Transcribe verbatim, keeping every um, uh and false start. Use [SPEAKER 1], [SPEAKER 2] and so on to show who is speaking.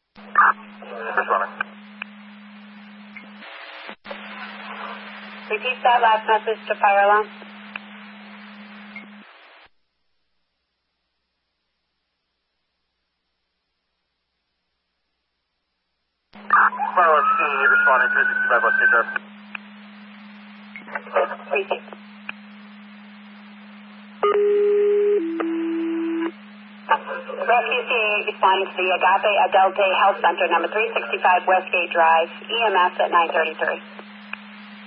[SPEAKER 1] Responding.
[SPEAKER 2] Repeat that last message to fire alarm.
[SPEAKER 1] Fire alarm C, responding three sixty-five West Gate Drive.
[SPEAKER 2] Repeat. Rescue C eight responding to the Agape Adelante Health Center, number three sixty-five Westgate Drive, E M S at nine thirty-three.